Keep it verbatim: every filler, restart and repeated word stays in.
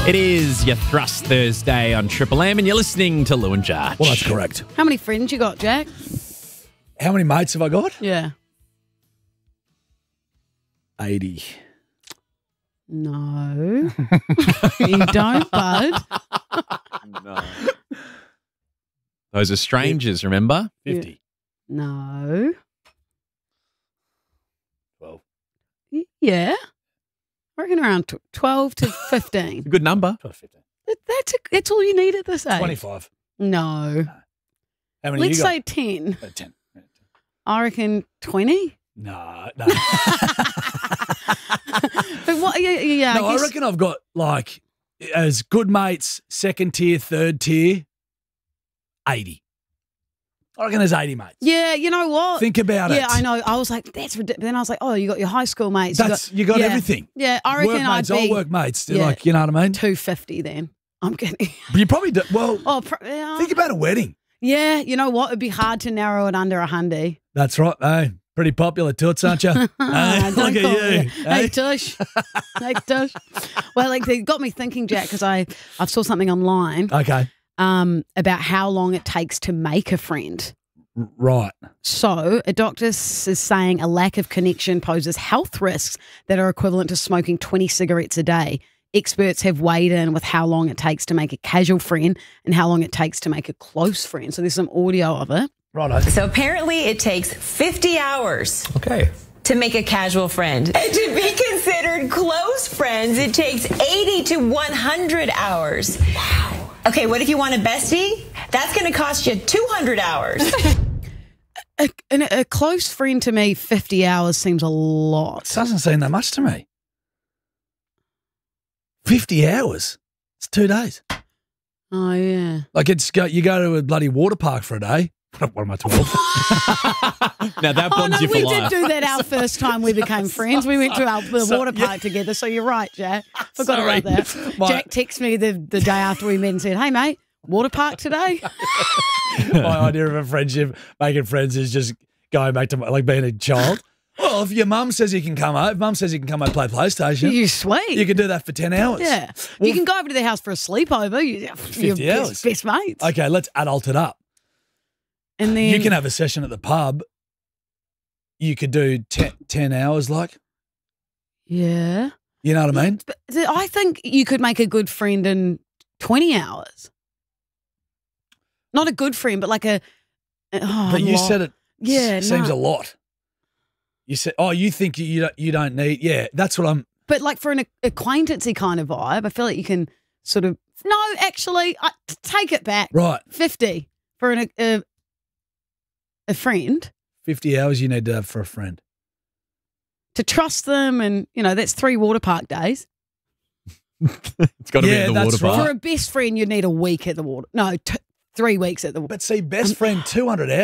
It is your Thrust Thursday on Triple M, and you're listening to Lou and Jarch. Well, that's correct. How many friends you got, Jack? How many mates have I got? Yeah. eighty. No. You don't, bud. No. Those are strangers, remember? fifty. No. twelve. Y- Yeah. I reckon around tw- twelve to fifteen. A good number. twelve, fifteen. That- That's a, that's all you need at this age. twenty-five. No. How many Let's you got? say ten. Uh, ten. Yeah, ten. I reckon twenty. No, no. But what? Yeah, yeah. no, I, guess- reckon I've got like as good mates, second tier, third tier, eighty. I reckon there's eighty mates. Yeah, you know what? Think about it. Yeah, I know. I was like, that's ridiculous. Then I was like, oh, you got your high school mates. That's you got yeah. everything. Yeah, I reckon work I'd mates, be all work mates. They're Yeah. like, you know what I mean? two fifty then. I'm kidding. But you probably do. Well, Oh, pr- yeah. think about a wedding. Yeah, you know what? It'd be hard to narrow it under a hundy. That's right. Hey, pretty popular toots, aren't you? Hey, Don't look at call you. me- Hey. Hey, Tush. Hey, Tush. Well, like, they got me thinking, Jack, because I I saw something online Okay. um, about how long it takes to make a friend. R- Right. So, a doctor s- is saying a lack of connection poses health risks that are equivalent to smoking twenty cigarettes a day. Experts have weighed in with how long it takes to make a casual friend and how long it takes to make a close friend. So, there's some audio of it. Righto. So apparently it takes fifty hours Okay. to make a casual friend. And to be considered close friends, it takes eighty to one hundred hours. Wow. Okay, what if you want a bestie? That's going to cost you two hundred hours. A, and a, a close friend to me, fifty hours seems a It lot. doesn't seem that much to me. fifty hours. It's two days. Oh, yeah. Like it's go, you go to a bloody water park for a day. What am I, twelve? Now that Oh, bonds no, you for we life. did do that our first time we became friends. We went to our, the So- water yeah. park together. So you're right, Jack. Forgot Sorry. about that. My- Jack texted me the, the day after we met and said, hey, mate, water park today? My idea of a friendship, making friends, is just going back to like being a child. Well, if your mum says you can come over, if mum says you can come over and play PlayStation, You sweet. you can do that for ten hours. Yeah. Well, you can go over to their house for a sleepover. You, you're fifty hours. best, best mates. Okay, let's adult it up. And then You can have a session at the pub. You could do ten, ten hours, like, Yeah. you know what I mean? But th- I think you could make a good friend in twenty hours. Not a good friend, but like a. Oh, But you lot. said it Yeah, seems no. a lot. You said, oh, you think you don't, you don't need, yeah, that's what I'm, But like for an acquaintancy kind of vibe, I feel like you can sort of. No, actually, I, t- take it back. right, fifty for an a, a friend fifty hours you need to have for a friend. to trust them, and you know that's three water park days. It's got to Yeah, be in the that's water park. right. For a best friend, you need a week at the water. No, t- three weeks at the water. But see, best friend, two hundred hours.